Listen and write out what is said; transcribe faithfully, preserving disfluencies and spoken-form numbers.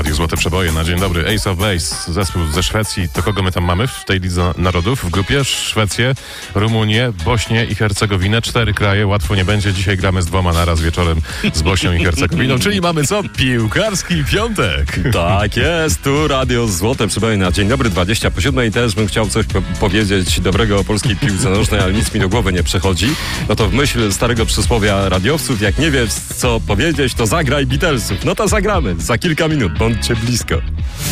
Radio Złote Przeboje na dzień dobry. Ace of Base, zespół ze Szwecji. To kogo my tam mamy w tej lidze narodów? W grupie Szwecję, Rumunię, Bośnię i Hercegowinę. Cztery kraje, łatwo nie będzie. Dzisiaj gramy z dwoma naraz wieczorem z Bośnią i Hercegowiną, czyli mamy co? Piłkarski piątek. Tak jest, tu Radio Złote Przeboje na dzień dobry, dwadzieścia po siódmej. Też bym chciał coś po- powiedzieć dobrego o polskiej piłce nożnej, ale nic mi do głowy nie przychodzi. No to w myśl starego przysłowia radiowców, jak nie wiesz co powiedzieć, to zagraj Beatlesów. No to zagramy za kilka minut, bądźcie blisko.